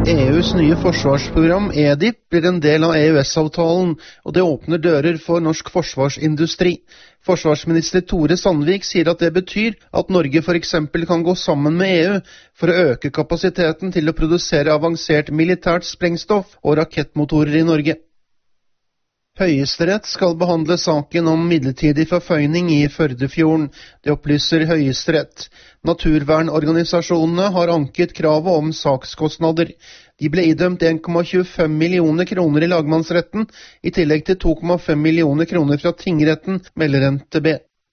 EUs nye forsvarsprogram, EDIP, blir en del av EØS-avtalen, og det åpner dører for norsk forsvarsindustri. Forsvarsminister Tore Sandvik sier at det betyr at Norge for eksempel kan gå sammen med EU for å øke kapasiteten til å produsere avansert militært sprengstoff og rakettmotorer i Norge. Høyesterett skal behandle saken om midlertidig forføyning i Førdefjorden. Det opplyser Høyesterett. Naturvernorganisasjonene har anket kravet om sakskostnader. De ble idømt 1,25 millioner kroner i lagmannsretten, i tillegg til 2,5 millioner kroner fra tingretten, melder NTB.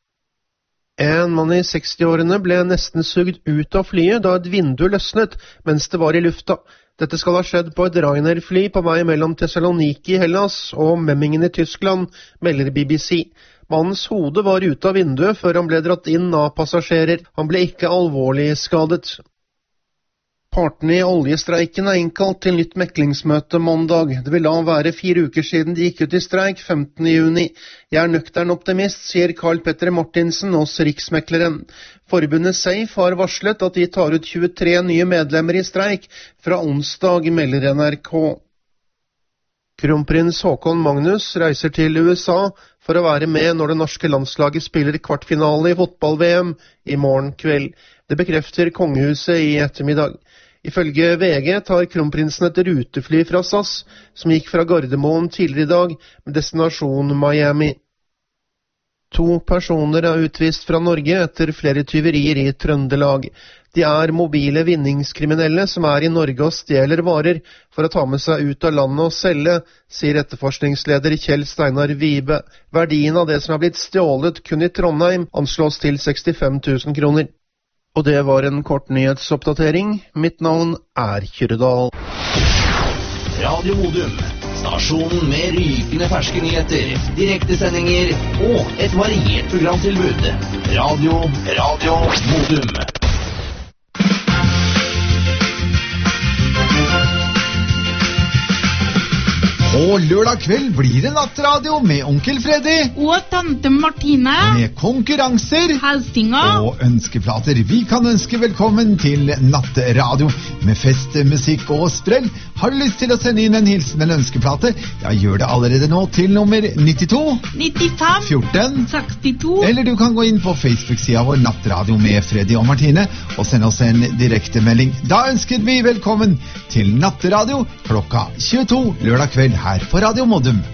En mann i 60-årene ble nesten sugd ut av flyet da et vindu løsnet mens det var i lufta. Dette skal ha skjedd på et Ryanair-fly på vei mellom Thessaloniki i Hellas og Memmingen i Tyskland, melder BBC. Mannens hode var ute av vinduet før han ble dratt inn av passasjerer. Han ble ikke alvorlig skadet. Partene i oljestreiken er innkalt til nytt meklingsmøte mandag. Det vil da være 4 uker siden de gikk ut i streik 15. juni. Jeg er nøktern optimist, sier Carl Petter Martinsen hos Riksmekleren. Forbundet SAFE har varslet at de tar ut 23 nye medlemmer i streik fra onsdag, melder NRK. Kronprins Haakon Magnus reiser til USA for å være med når det norske landslaget spiller kvartfinale i fotball-VM i morgen kveld. Det bekrefter kongehuset i ettermiddag. Ifølge VG tar kronprinsen et rutefly fra SAS, som gikk fra Gardermoen tidligere i dag, med destinasjon Miami. 2 personer er utvist fra Norge etter flere tyverier i Trøndelag. De er mobile vinningskriminelle som er i Norge og stjeler varer for å ta med seg ut av landet og selge, sier etterforskningsleder Kjell Steinar Vibe. Verdien av det som er blitt stjålet kun i Trondheim anslås til 65 000 kroner. Og det var en kort nyhetsoppdatering. Mitt navn er Kyrredal. Radio Modum, stasjonen med rykende ferske nyheter, direktesendinger og et variert programtilbud. Radio Modum. Og lørdag kveld blir det nattradio med onkel Freddy og tante Martine, med konkurranser, hilsinger og ønskeplater. Vi kan ønske velkommen til nattradio med fest, musikk og sprell. Har du lyst til å sende inn en hilsen eller ønskeplate? Ja, gjør det allerede nå til nummer 92 95 14 62. Eller du kan gå inn på Facebook-sida vår Nattradio med Freddy og Martine og sende oss en direktemelding. Da ønsker vi velkommen til nattradio klokka 22 lørdag kveld her på Radio Modum.